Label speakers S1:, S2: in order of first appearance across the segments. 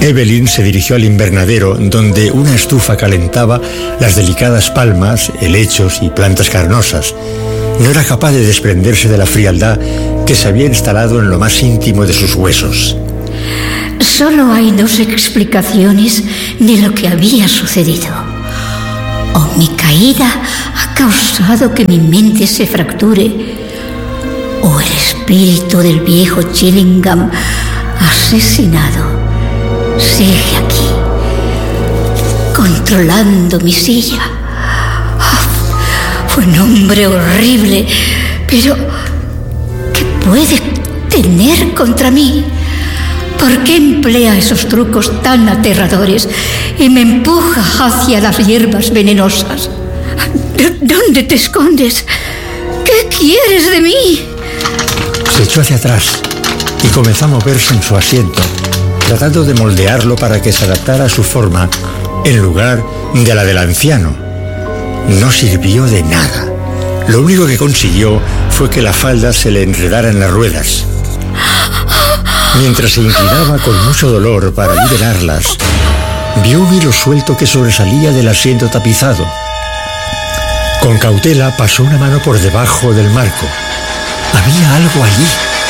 S1: Evelyn se dirigió al invernadero, donde una estufa calentaba las delicadas palmas, helechos y plantas carnosas. No era capaz de desprenderse de la frialdad que se había instalado en lo más íntimo de sus huesos.
S2: Solo hay dos explicaciones de lo que había sucedido. O mi caída ha causado que mi mente se fracture, o el espíritu del viejo Chillingham asesinado sigue aquí, controlando mi silla. Fue un hombre horrible, pero ¿qué puede tener contra mí? ¿Por qué emplea esos trucos tan aterradores y me empuja hacia las hierbas venenosas? ¿Dónde te escondes? ¿Qué quieres de mí?
S1: Se echó hacia atrás y comenzó a moverse en su asiento, tratando de moldearlo para que se adaptara a su forma en lugar de la del anciano. No sirvió de nada. Lo único que consiguió fue que la falda se le enredara en las ruedas. Mientras se inclinaba con mucho dolor para liberarlas, vio un hilo suelto que sobresalía del asiento tapizado. Con cautela pasó una mano por debajo del marco. Había algo allí.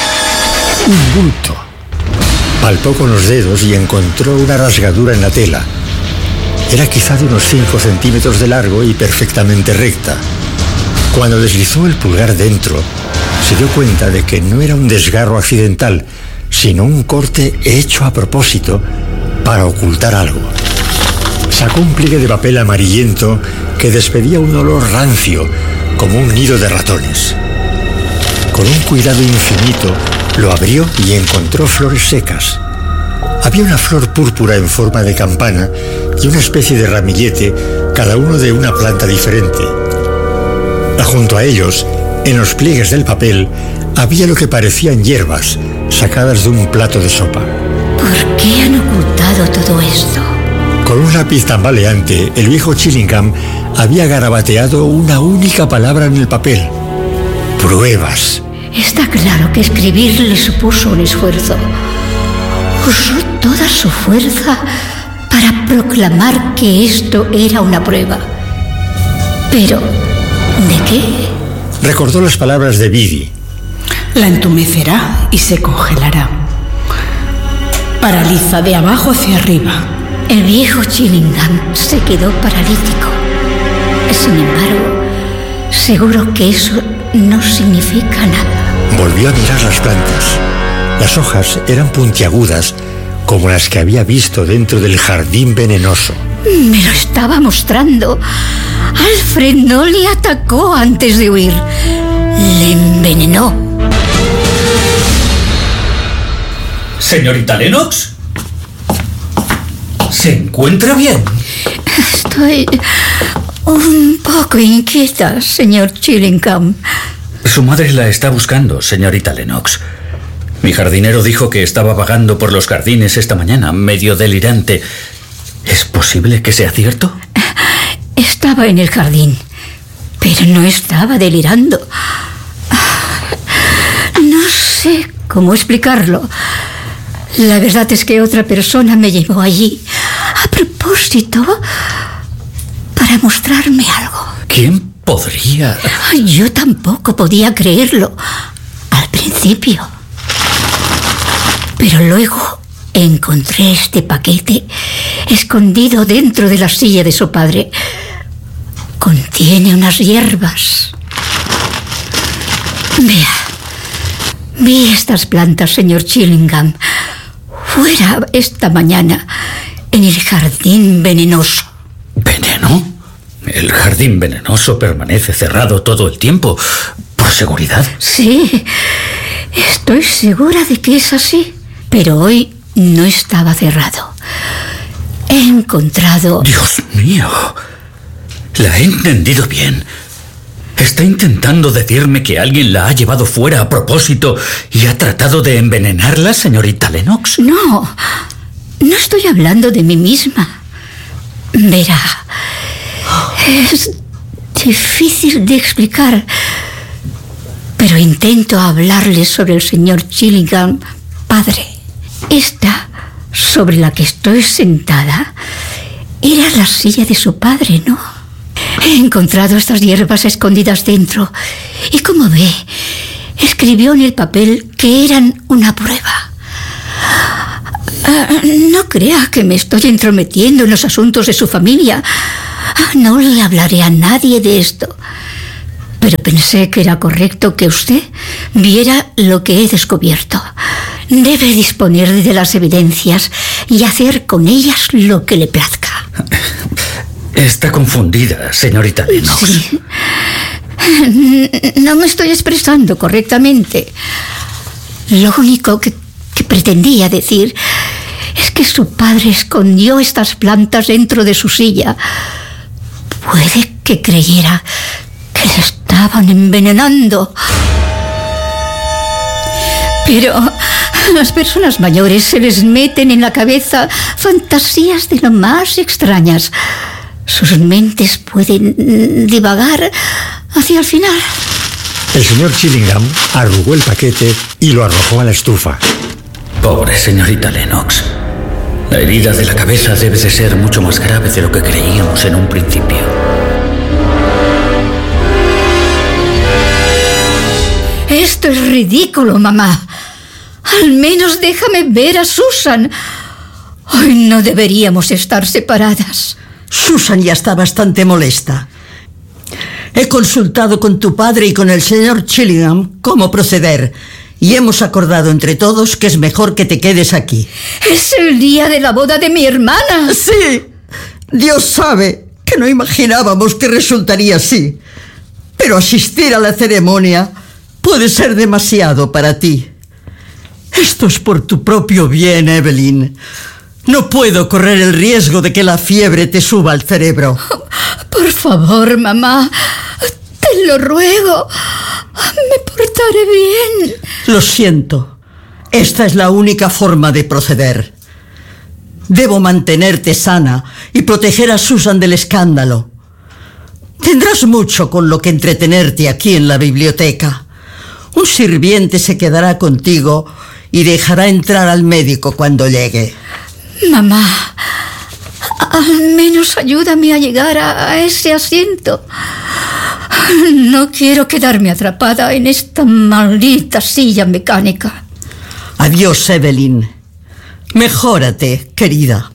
S1: Un bulto. Palpó con los dedos y encontró una rasgadura en la tela. Era quizá de unos 5 centímetros de largo y perfectamente recta. Cuando deslizó el pulgar dentro, se dio cuenta de que no era un desgarro accidental, sino un corte hecho a propósito para ocultar algo. Sacó un pliegue de papel amarillento que despedía un olor rancio, como un nido de ratones. Con un cuidado infinito, lo abrió y encontró flores secas. Había una flor púrpura en forma de campana y una especie de ramillete, cada uno de una planta diferente. Junto a ellos, en los pliegues del papel, había lo que parecían hierbas, sacadas de un plato de sopa.
S2: ¿Por qué han ocultado todo esto?
S1: Con un lápiz tambaleante, el viejo Chillingham había garabateado una única palabra en el papel: pruebas.
S2: Está claro que escribir le supuso un esfuerzo. Usó toda su fuerza para proclamar que esto era una prueba. Pero, ¿de qué?
S1: Recordó las palabras de Biddy.
S3: La entumecerá y se congelará. Paraliza de abajo hacia arriba.
S2: El viejo Chillingham se quedó paralítico. Sin embargo, seguro que eso no significa nada.
S1: Volvió a mirar las plantas. Las hojas eran puntiagudas, como las que había visto dentro del jardín venenoso.
S2: Me lo estaba mostrando. Alfred no le atacó antes de huir. Le envenenó.
S4: Señorita Lennox, ¿se encuentra bien?
S2: Estoy un poco inquieta, señor Chillingham.
S4: Su madre la está buscando, señorita Lennox. Mi jardinero dijo que estaba vagando por los jardines esta mañana, medio delirante. ¿Es posible que sea cierto?
S2: Estaba en el jardín, pero no estaba delirando. No sé cómo explicarlo. La verdad es que otra persona me llevó allí a propósito para mostrarme algo.
S4: ¿Quién podría?
S2: Yo tampoco podía creerlo al principio. Pero luego encontré este paquete escondido dentro de la silla de su padre. Contiene unas hierbas. Vea, vi estas plantas, señor Chillingham, fuera esta mañana, en el jardín venenoso.
S4: ¿Veneno? ¿El jardín venenoso permanece cerrado todo el tiempo, por seguridad?
S2: Sí, estoy segura de que es así. Pero hoy no estaba cerrado. He encontrado...
S4: ¡Dios mío! La he entendido bien. ¿Está intentando decirme que alguien la ha llevado fuera a propósito y ha tratado de envenenarla, señorita Lennox?
S2: No estoy hablando de mí misma. Verá, es difícil de explicar, pero intento hablarle sobre el señor Chillingham, padre. Esta sobre la que estoy sentada era la silla de su padre, ¿no? He encontrado estas hierbas escondidas dentro y, como ve, escribió en el papel que eran una prueba. No crea que me estoy entrometiendo en los asuntos de su familia. No le hablaré a nadie de esto. Pero pensé que era correcto que usted viera lo que he descubierto. Debe disponer de las evidencias y hacer con ellas lo que le plazca.
S4: Está confundida, señorita Lennox.
S2: Sí. No me estoy expresando correctamente. Lo único que pretendía decir es que su padre escondió estas plantas dentro de su silla. Puede que creyera que le estaban envenenando. Pero a las personas mayores se les meten en la cabeza fantasías de lo más extrañas. Sus mentes pueden divagar hacia el final.
S1: El señor Chillingham arrugó el paquete y lo arrojó a la estufa.
S4: Pobre señorita Lennox. La herida de la cabeza debe de ser mucho más grave de lo que creíamos en un principio.
S2: Esto es ridículo, mamá. Al menos déjame ver a Susan. Hoy no deberíamos estar separadas.
S5: Susan ya está bastante molesta. He consultado con tu padre y con el señor Chillingham cómo proceder, y hemos acordado entre todos que es mejor que te quedes aquí.
S2: Es el día de la boda de mi hermana.
S5: Sí, Dios sabe que no imaginábamos que resultaría así, pero asistir a la ceremonia puede ser demasiado para ti. Esto es por tu propio bien, Evelyn. No puedo correr el riesgo de que la fiebre te suba al cerebro.
S2: Por favor, mamá, te lo ruego. Me portaré bien.
S5: Lo siento. Esta es la única forma de proceder. Debo mantenerte sana y proteger a Susan del escándalo. Tendrás mucho con lo que entretenerte aquí en la biblioteca. Un sirviente se quedará contigo y dejará entrar al médico cuando llegue.
S2: Mamá, al menos ayúdame a llegar a ese asiento. No quiero quedarme atrapada en esta maldita silla mecánica.
S5: Adiós, Evelyn. Mejórate, querida.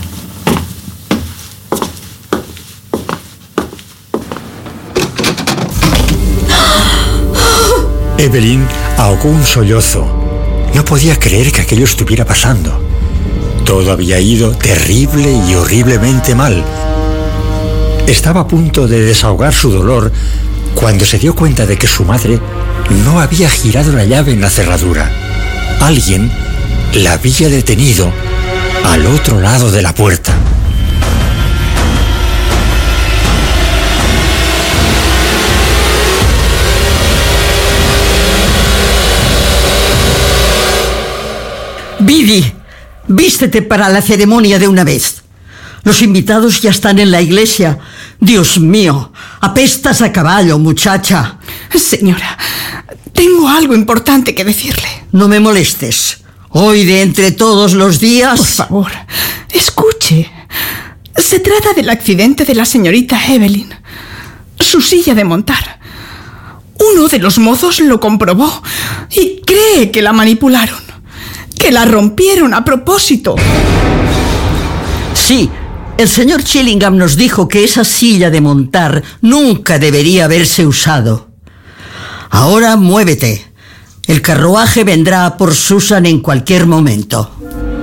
S1: Evelyn ahogó un sollozo. No podía creer que aquello estuviera pasando. Todo había ido terrible y horriblemente mal. Estaba a punto de desahogar su dolor cuando se dio cuenta de que su madre no había girado la llave en la cerradura. Alguien la había detenido al otro lado de la puerta.
S5: Biddy, vístete para la ceremonia de una vez. Los invitados ya están en la iglesia. Dios mío, apestas a caballo, muchacha.
S3: Señora, tengo algo importante que decirle.
S5: No me molestes. Hoy, de entre todos los días...
S3: Por favor, escuche. Se trata del accidente de la señorita Evelyn. Su silla de montar. Uno de los mozos lo comprobó y cree que la manipularon, que la rompieron a propósito.
S5: Sí, el señor Chillingham nos dijo que esa silla de montar nunca debería haberse usado. Ahora muévete. El carruaje vendrá a por Susan en cualquier momento.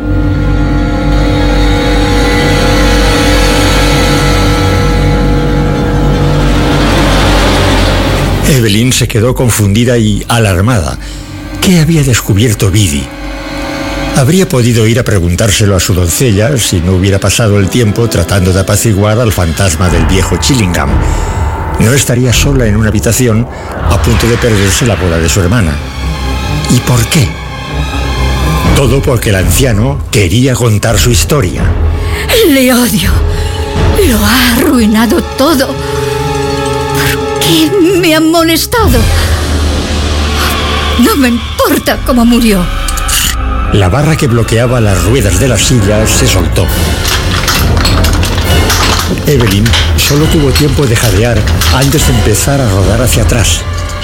S1: Evelyn se quedó confundida y alarmada. ¿Qué había descubierto Biddy? Habría podido ir a preguntárselo a su doncella si no hubiera pasado el tiempo tratando de apaciguar al fantasma del viejo Chillingham. No estaría sola en una habitación a punto de perderse la boda de su hermana. ¿Y por qué? Todo porque el anciano quería contar su historia.
S2: Le odio. Lo ha arruinado todo. ¿Por qué me ha molestado? No me importa cómo murió.
S1: la barra que bloqueaba las ruedas de la silla se soltó. Evelyn solo tuvo tiempo de jadear antes de empezar a rodar hacia atrás.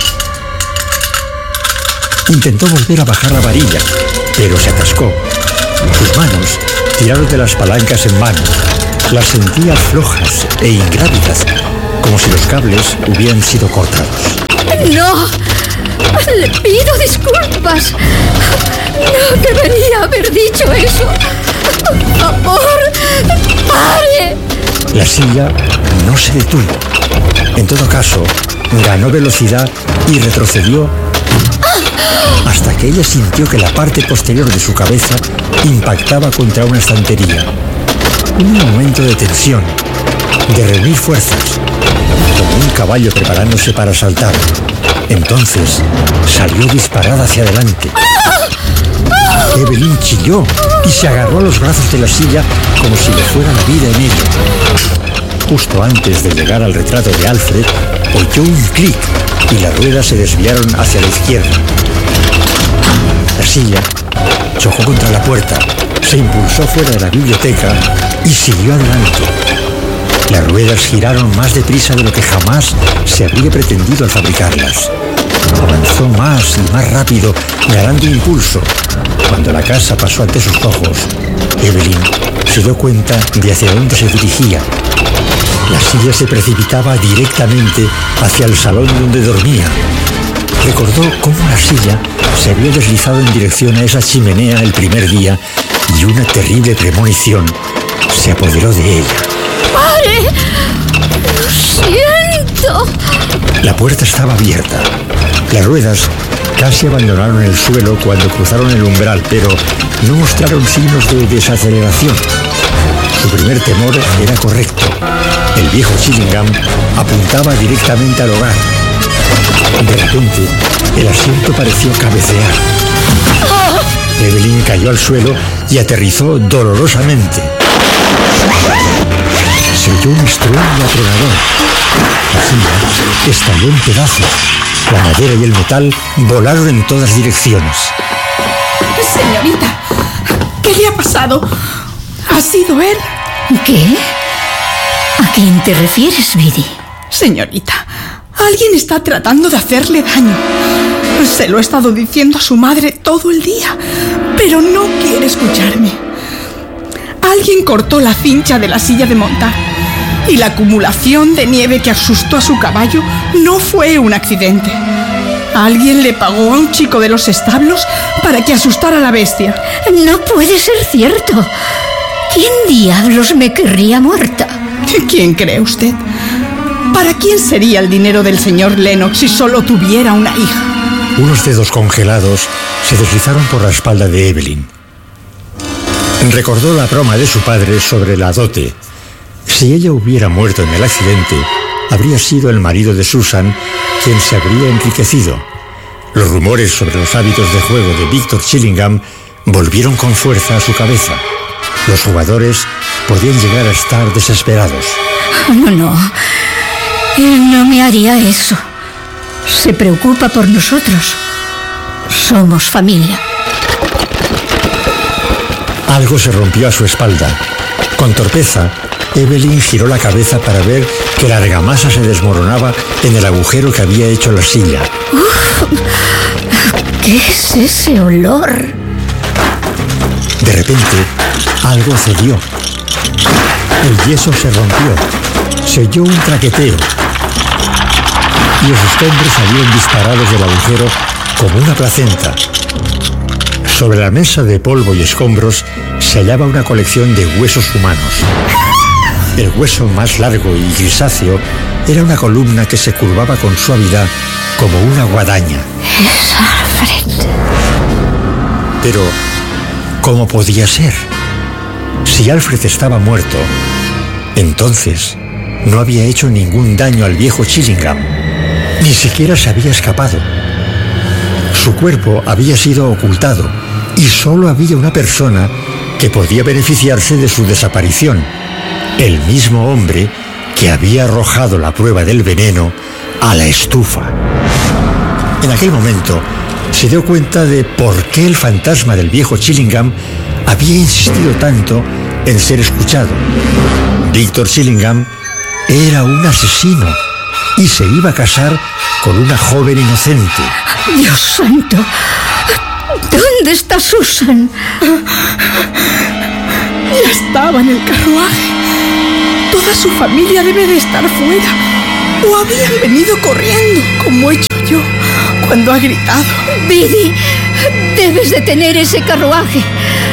S1: Intentó volver a bajar la varilla, pero se atascó. Sus manos tiraron de las palancas en mano. Las sentía flojas e ingrávidas, como si los cables hubieran sido cortados.
S2: ¡No! ¡Le pido disculpas! No debería haber dicho eso. ¡Por favor, pare!
S1: La silla no se detuvo. En todo caso, ganó velocidad y retrocedió hasta que ella sintió que la parte posterior de su cabeza impactaba contra una estantería. Un momento de tensión, de reunir fuerzas, como un caballo preparándose para saltar. Entonces salió disparada hacia adelante. Evelyn chilló y se agarró a los brazos de la silla como si le fuera la vida en ello. Justo antes de llegar al retrato de Alfred, oyó un clic y las ruedas se desviaron hacia la izquierda. La silla chocó contra la puerta, se impulsó fuera de la biblioteca y siguió adelante. Las ruedas giraron más deprisa de lo que jamás se habría pretendido al fabricarlas. Avanzó más y más rápido, ganando impulso. Cuando la casa pasó ante sus ojos, Evelyn se dio cuenta de hacia dónde se dirigía. La silla se precipitaba directamente hacia el salón donde dormía. Recordó cómo la silla se había deslizado en dirección a esa chimenea el primer día y una terrible premonición se apoderó de ella.
S2: ¡Pare! ¡Lo siento!
S1: La puerta estaba abierta. Las ruedas casi abandonaron el suelo cuando cruzaron el umbral, pero no mostraron signos de desaceleración. Su primer temor era correcto. El viejo Chillingham apuntaba directamente al hogar. De repente, el asiento pareció cabecear. Evelyn cayó al suelo y aterrizó dolorosamente. Se oyó un estruendo atronador. La silla estalló en pedazos. La madera y el metal volaron en todas direcciones.
S3: Señorita, ¿qué le ha pasado? ¿Ha sido él?
S2: ¿Qué? ¿A quién te refieres, Biddy?
S3: Señorita, alguien está tratando de hacerle daño. Se lo he estado diciendo a su madre todo el día, pero no quiere escucharme. Alguien cortó la cincha de la silla de montar y la acumulación de nieve que asustó a su caballo no fue un accidente. Alguien le pagó a un chico de los establos para que asustara a la bestia.
S2: No puede ser cierto. ¿Quién diablos me querría muerta?
S3: ¿Quién cree usted? ¿Para quién sería el dinero del señor Lennox si solo tuviera una hija?
S1: Unos dedos congelados se deslizaron por la espalda de Evelyn. Recordó la broma de su padre sobre la dote. Si ella hubiera muerto en el accidente, habría sido el marido de Susan quien se habría enriquecido. Los rumores sobre los hábitos de juego de Victor Chillingham volvieron con fuerza a su cabeza. Los jugadores podían llegar a estar desesperados.
S2: No. Él no me haría eso. Se preocupa por nosotros. Somos familia.
S1: Algo se rompió a su espalda. Con torpeza, Evelyn giró la cabeza para ver que la argamasa se desmoronaba en el agujero que había hecho la silla.
S2: ¿Qué es ese olor?
S1: De repente, algo cedió. El yeso se rompió. Se oyó un traqueteo. Y los escombros salieron disparados del agujero como una placenta. Sobre la mesa de polvo y escombros se hallaba una colección de huesos humanos. El hueso más largo y grisáceo era una columna que se curvaba con suavidad como una guadaña.
S2: Es Alfred.
S1: Pero, ¿cómo podía ser? Si Alfred estaba muerto, entonces no había hecho ningún daño al viejo Chillingham. Ni siquiera se había escapado. Su cuerpo había sido ocultado y solo había una persona que podía beneficiarse de su desaparición. El mismo hombre que había arrojado la prueba del veneno a la estufa. En aquel momento, se dio cuenta de por qué el fantasma del viejo Chillingham había insistido tanto en ser escuchado. Víctor Chillingham era un asesino y se iba a casar con una joven inocente.
S2: Dios santo, ¿dónde está Susan?
S3: Ya estaba en el carruaje. Toda su familia debe de estar fuera. O habían venido corriendo, como he hecho yo, cuando ha gritado.
S2: Biddy, debes detener ese carruaje.